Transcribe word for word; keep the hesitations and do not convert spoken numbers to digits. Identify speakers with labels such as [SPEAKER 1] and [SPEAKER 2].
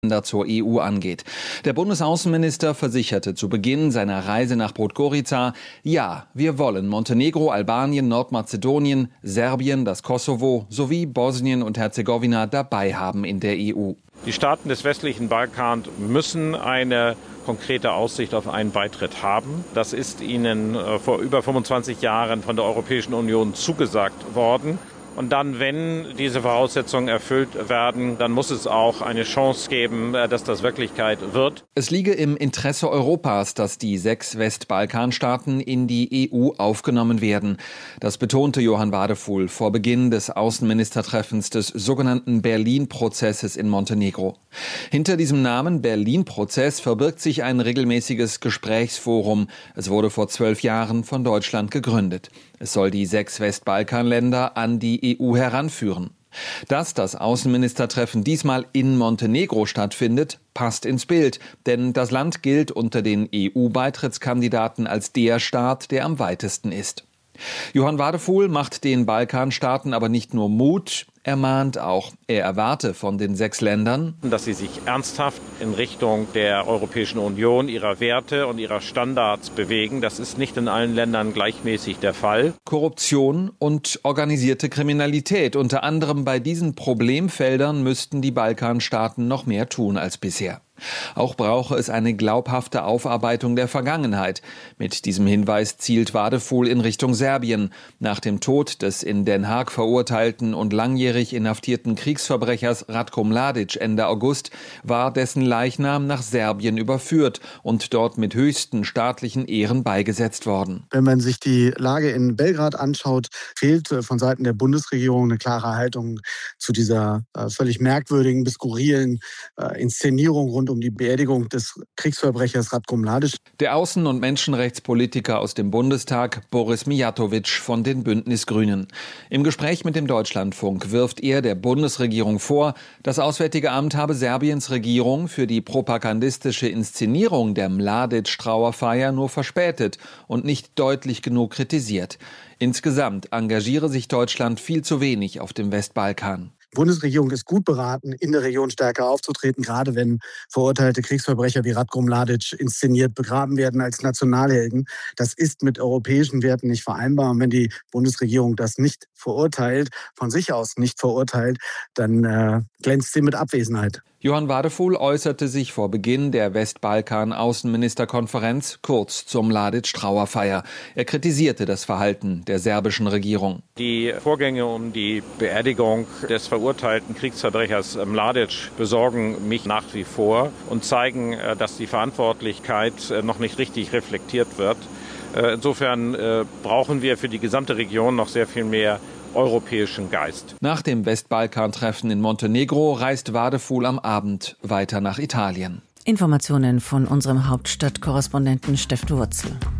[SPEAKER 1] zur E U angeht. Der Bundesaußenminister versicherte zu Beginn seiner Reise nach Podgorica, ja, wir wollen Montenegro, Albanien, Nordmazedonien, Serbien, das Kosovo sowie Bosnien und Herzegowina dabei haben in der E U.
[SPEAKER 2] Die Staaten des westlichen Balkans müssen eine konkrete Aussicht auf einen Beitritt haben. Das ist ihnen vor über fünfundzwanzig Jahren von der Europäischen Union zugesagt worden. Und dann, wenn diese Voraussetzungen erfüllt werden, dann muss es auch eine Chance geben, dass das Wirklichkeit wird.
[SPEAKER 1] Es liege im Interesse Europas, dass die sechs Westbalkanstaaten in die E U aufgenommen werden. Das betonte Johann Wadefuhl vor Beginn des Außenministertreffens des sogenannten Berlin-Prozesses in Montenegro. Hinter diesem Namen Berlin-Prozess verbirgt sich ein regelmäßiges Gesprächsforum. Es wurde vor zwölf Jahren von Deutschland gegründet. Es soll die sechs Westbalkanländer an die E U heranführen. Dass das Außenministertreffen diesmal in Montenegro stattfindet, passt ins Bild, denn das Land gilt unter den E U-Beitrittskandidaten als der Staat, der am weitesten ist. Johann Wadefuhl macht den Balkanstaaten aber nicht nur Mut, er mahnt auch. Er erwarte von den sechs Ländern,
[SPEAKER 2] dass sie sich ernsthaft in Richtung der Europäischen Union, ihrer Werte und ihrer Standards bewegen. Das ist nicht in allen Ländern gleichmäßig der Fall.
[SPEAKER 1] Korruption und organisierte Kriminalität. Unter anderem bei diesen Problemfeldern müssten die Balkanstaaten noch mehr tun als bisher. Auch brauche es eine glaubhafte Aufarbeitung der Vergangenheit. Mit diesem Hinweis zielt Wadefuhl in Richtung Serbien. Nach dem Tod des in Den Haag verurteilten und langjährig inhaftierten Kriegsverbrechers Ratko Mladic Ende August war dessen Leichnam nach Serbien überführt und dort mit höchsten staatlichen Ehren beigesetzt worden.
[SPEAKER 3] Wenn man sich die Lage in Belgrad anschaut, fehlt von Seiten der Bundesregierung eine klare Haltung zu dieser äh, völlig merkwürdigen bis skurrilen äh, Inszenierung rund um die Beerdigung des Kriegsverbrechers Ratko Mladic.
[SPEAKER 1] Der Außen- und Menschenrechtspolitiker aus dem Bundestag, Boris Mijatovic von den Bündnisgrünen. Im Gespräch mit dem Deutschlandfunk wirft er der Bundesregierung vor, das Auswärtige Amt habe Serbiens Regierung für die propagandistische Inszenierung der Mladic-Trauerfeier nur verspätet und nicht deutlich genug kritisiert. Insgesamt engagiere sich Deutschland viel zu wenig auf dem Westbalkan.
[SPEAKER 3] Die Bundesregierung ist gut beraten, in der Region stärker aufzutreten, gerade wenn verurteilte Kriegsverbrecher wie Ratko Mladic inszeniert begraben werden als Nationalhelden. Das ist mit europäischen Werten nicht vereinbar. Und wenn die Bundesregierung das nicht verurteilt, von sich aus nicht verurteilt, dann äh, glänzt sie mit Abwesenheit.
[SPEAKER 1] Johann Wadefuhl äußerte sich vor Beginn der Westbalkan-Außenministerkonferenz kurz zur Mladic-Trauerfeier. Er kritisierte das Verhalten der serbischen Regierung.
[SPEAKER 2] Die Vorgänge um die Beerdigung des verurteilten Kriegsverbrechers Mladic besorgen mich nach wie vor und zeigen, dass die Verantwortlichkeit noch nicht richtig reflektiert wird. Insofern brauchen wir für die gesamte Region noch sehr viel mehr europäischen Geist.
[SPEAKER 1] Nach dem Westbalkan-Treffen in Montenegro reist Wadefuhl am Abend weiter nach Italien.
[SPEAKER 4] Informationen von unserem Hauptstadtkorrespondenten Steffen Wurzel.